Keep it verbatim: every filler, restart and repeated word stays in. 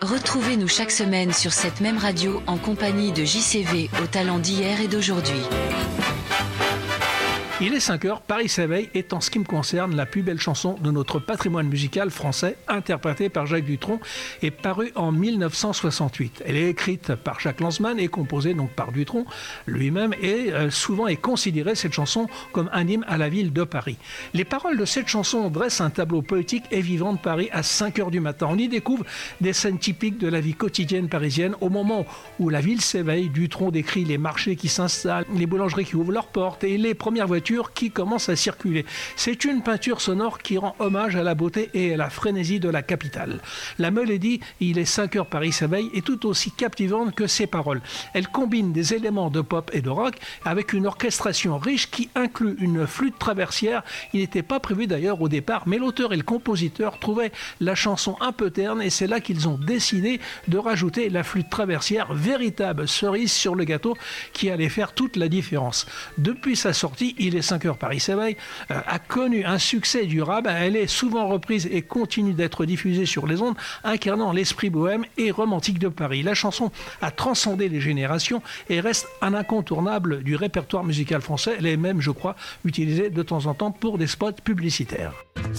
Retrouvez-nous chaque semaine sur cette même radio en compagnie de J C V aux talents d'hier et d'aujourd'hui. Il est cinq heures, Paris s'éveille est en ce qui me concerne la plus belle chanson de notre patrimoine musical français, interprétée par Jacques Dutronc et parue en mille neuf cent soixante-huit. Elle est écrite par Jacques Lanzmann et composée donc par Dutronc lui-même et euh, souvent est considérée cette chanson comme un hymne à la ville de Paris. Les paroles de cette chanson dressent un tableau poétique et vivant de Paris à cinq heures du matin. On y découvre des scènes typiques de la vie quotidienne parisienne. Au moment où la ville s'éveille, Dutronc décrit les marchés qui s'installent, les boulangeries qui ouvrent leurs portes et les premières voitures qui commence à circuler. C'est une peinture sonore qui rend hommage à la beauté et à la frénésie de la capitale. La mélodie « Il est cinq heures, Paris s'éveille » est tout aussi captivante que ses paroles. Elle combine des éléments de pop et de rock avec une orchestration riche qui inclut une flûte traversière. Il n'était pas prévu d'ailleurs au départ, mais l'auteur et le compositeur trouvaient la chanson un peu terne et c'est là qu'ils ont décidé de rajouter la flûte traversière, véritable cerise sur le gâteau qui allait faire toute la différence. Depuis sa sortie, Il est cinq heures, Paris s'éveille euh, a connu un succès durable. Elle est souvent reprise et continue d'être diffusée sur les ondes, incarnant l'esprit bohème et romantique de Paris. La chanson a transcendé les générations et reste un incontournable du répertoire musical français. Elle est même, je crois, utilisée de temps en temps pour des spots publicitaires.